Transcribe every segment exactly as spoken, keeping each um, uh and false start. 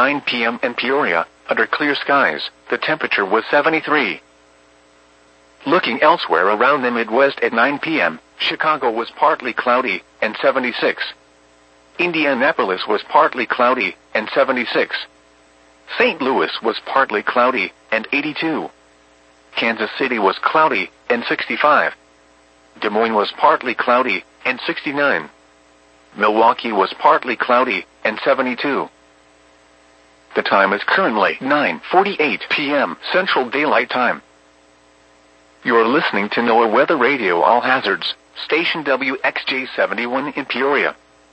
nine p m in Peoria, under clear skies, the temperature was seventy-three. Looking elsewhere around the Midwest at nine p m, Chicago was partly cloudy, and seventy-six. Indianapolis was partly cloudy, and seventy-six. Saint Louis was partly cloudy, and eighty-two. Kansas City was cloudy, and sixty-five. Des Moines was partly cloudy, and sixty-nine. Milwaukee was partly cloudy, and seventy-two. The time is currently nine forty-eight p m Central Daylight Time. You are listening to NOAA Weather Radio All Hazards, station W X J seventy-one in Peoria.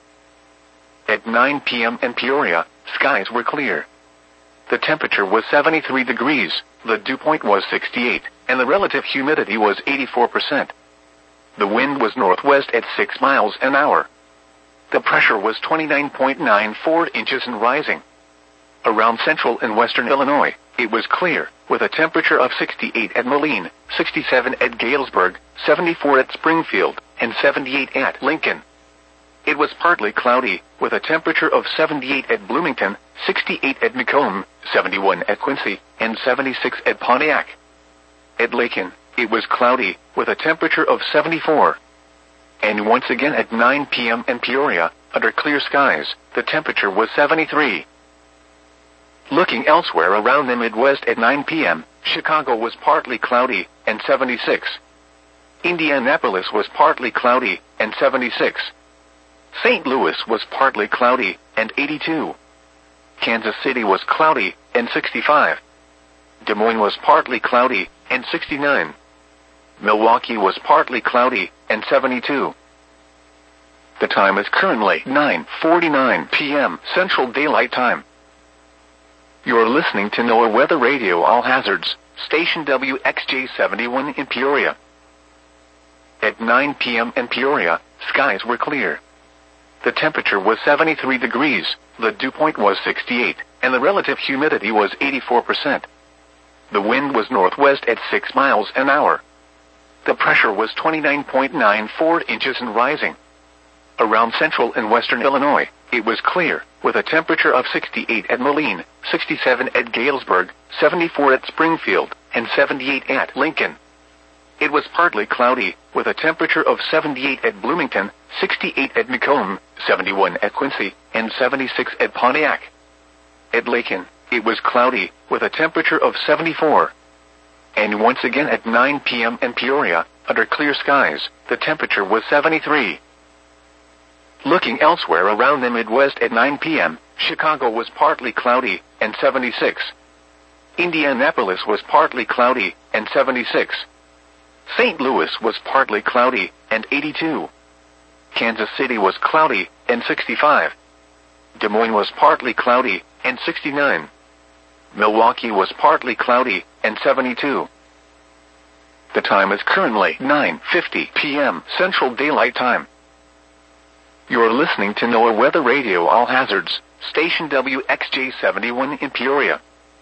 At nine p m in Peoria, skies were clear. The temperature was seventy-three degrees, the dew point was sixty-eight, and the relative humidity was eighty-four percent. The wind was northwest at six miles an hour. The pressure was twenty-nine point nine four inches and rising. Around central and western Illinois, it was clear, with a temperature of sixty-eight at Moline, sixty-seven at Galesburg, seventy-four at Springfield, and seventy-eight at Lincoln. It was partly cloudy, with a temperature of seventy-eight at Bloomington, sixty-eight at Macomb, seventy-one at Quincy, and seventy-six at Pontiac. At Lincoln, it was cloudy, with a temperature of seventy-four. And once again at nine p m in Peoria, under clear skies, the temperature was seventy-three. Looking elsewhere around the Midwest at nine p m, Chicago was partly cloudy, and seventy-six. Indianapolis was partly cloudy, and seventy-six. Saint Louis was partly cloudy, and eighty-two. Kansas City was cloudy, and sixty-five. Des Moines was partly cloudy, and sixty-nine. Milwaukee was partly cloudy, and seventy-two. The time is currently nine forty-nine p m Central Daylight Time. You are listening to NOAA Weather Radio All Hazards, station W X J seventy-one in Peoria. At nine p m in Peoria, skies were clear. The temperature was seventy-three degrees, the dew point was sixty-eight, and the relative humidity was eighty-four percent. The wind was northwest at six miles an hour. The pressure was twenty-nine point nine four inches and rising. Around central and western Illinois, it was clear, with a temperature of sixty-eight at Moline, sixty-seven at Galesburg, seventy-four at Springfield, and seventy-eight at Lincoln. It was partly cloudy, with a temperature of seventy-eight at Bloomington, sixty-eight at Macomb, seventy-one at Quincy, and seventy-six at Pontiac. At Lincoln, it was cloudy, with a temperature of seventy-four. And once again at nine p m in Peoria, under clear skies, the temperature was seventy-three. Looking elsewhere around the Midwest at nine p m, Chicago was partly cloudy, and seventy-six. Indianapolis was partly cloudy, and seventy-six. Saint Louis was partly cloudy, and eighty-two. Kansas City was cloudy, and sixty-five. Des Moines was partly cloudy, and sixty-nine. Milwaukee was partly cloudy, and seventy-two. The time is currently nine fifty p m Central Daylight Time. You are listening to NOAA Weather Radio All Hazards, station W X J seventy-one in Peoria.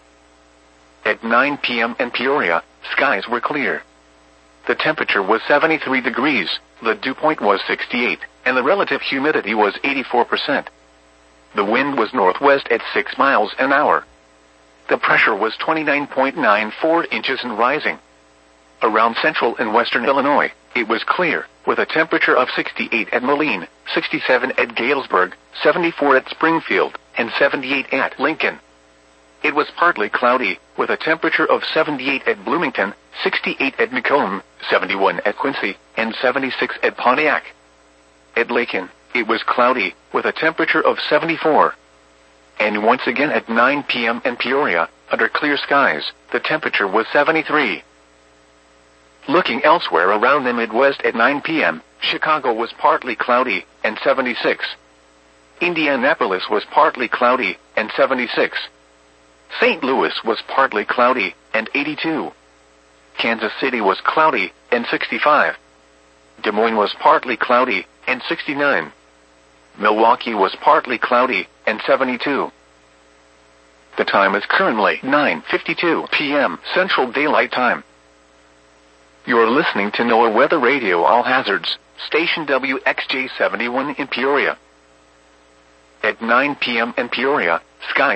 At nine p m in Peoria, skies were clear. The temperature was seventy-three degrees, the dew point was sixty-eight, and the relative humidity was eighty-four percent. The wind was northwest at six miles an hour. The pressure was twenty-nine point nine four inches and rising. Around central and western Illinois, it was clear, with a temperature of sixty-eight at Moline, sixty-seven at Galesburg, seventy-four at Springfield, and seventy-eight at Lincoln. It was partly cloudy, with a temperature of seventy-eight at Bloomington, sixty-eight at Macomb, seventy-one at Quincy, and seventy-six at Pontiac. At Lincoln, it was cloudy, with a temperature of seventy-four. And once again at nine p m in Peoria, under clear skies, the temperature was seventy-three. Looking elsewhere around the Midwest at nine p m, Chicago was partly cloudy, and seventy-six. Indianapolis was partly cloudy, and seventy-six. Saint Louis was partly cloudy, and eighty-two. Kansas City was cloudy, and sixty-five. Des Moines was partly cloudy, and sixty-nine. Milwaukee was partly cloudy, and seventy-two. The time is currently nine fifty-two p m Central Daylight Time. You are listening to NOAA Weather Radio All Hazards, station W X J seventy-one in Peoria. At nine p m in Peoria, skies